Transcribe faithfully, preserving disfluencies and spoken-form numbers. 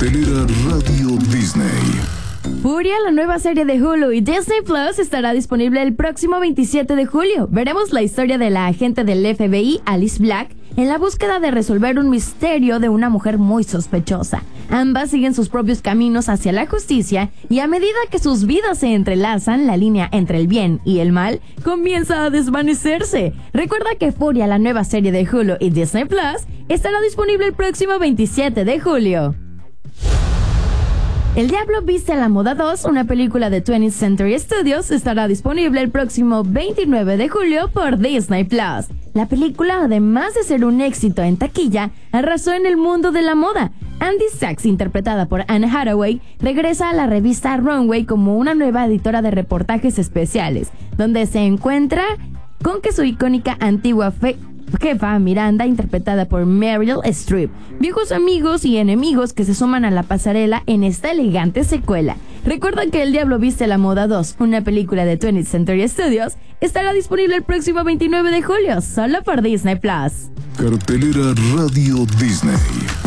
Cartelera Radio Disney. Furia, la nueva serie de Hulu y Disney Plus, estará disponible el próximo veintisiete de julio. Veremos la historia de la agente del F B I, Alice Black, en la búsqueda de resolver un misterio de una mujer muy sospechosa. Ambas siguen sus propios caminos hacia la justicia y a medida que sus vidas se entrelazan, la línea entre el bien y el mal comienza a desvanecerse. Recuerda que Furia, la nueva serie de Hulu y Disney Plus, estará disponible el próximo veintisiete de julio. El Diablo Viste a la Moda dos, una película de twentieth Century Studios, estará disponible el próximo veintinueve de julio por Disney Plus. La película, además de ser un éxito en taquilla, arrasó en el mundo de la moda. Andy Sachs, interpretada por Anne Hathaway, regresa a la revista Runway como una nueva editora de reportajes especiales, donde se encuentra con que su icónica antigua fe jefa Miranda, interpretada por Meryl Streep, viejos amigos y enemigos que se suman a la pasarela en esta elegante secuela. Recuerda que El Diablo Viste a la Moda dos, una película de twentieth Century Studios, estará disponible el próximo veintinueve de julio, solo por Disney Plus. Cartelera Radio Disney.